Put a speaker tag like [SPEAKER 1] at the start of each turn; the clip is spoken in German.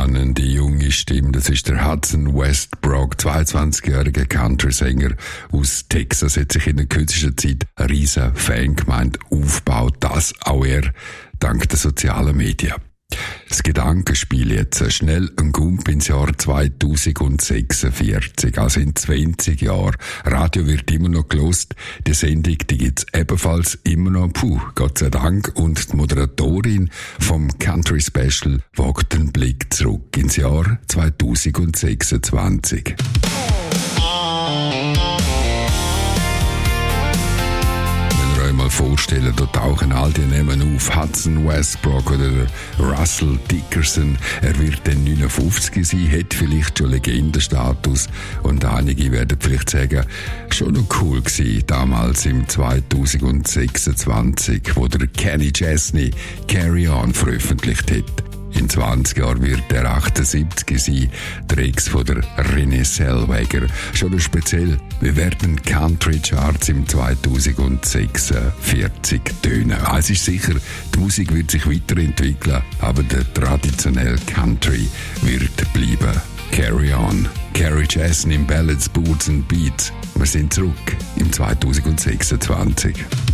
[SPEAKER 1] spannende junge Stimme. Das ist der Hudson Westbrook, 22-jähriger Country-Sänger aus Texas. Hat sich in der kürzesten Zeit eine riesen Fangemeinde aufgebaut. Das auch er dank der sozialen Medien. Das Gedankenspiel jetzt. Schnell ein Gump ins Jahr 2046, also in 20 Jahren. Radio wird immer noch gelost. Die Sendung, die gibt's ebenfalls immer noch. Gott sei Dank. Und die Moderatorin vom Country Special wagt den Blick zurück ins Jahr 2026. Mal vorstellen, da tauchen all die Namen auf. Hudson Westbrook oder Russell Dickerson. Er wird dann 59 sein, hat vielleicht schon Legendenstatus und einige werden vielleicht sagen, schon noch cool gewesen, damals im 2026, wo der Kenny Chesney Carry On veröffentlicht hat. In 20 Jahren wird er 78 sein, der Ex von der Renée Zellweger. Schon speziell, wie werden Country Charts im 2046 tönen? Es ist sicher, die Musik wird sich weiterentwickeln, aber der traditionelle Country wird bleiben. Carry On. Carrie Chesney in Ballads, Boots and Beats. Wir sind zurück im 2026.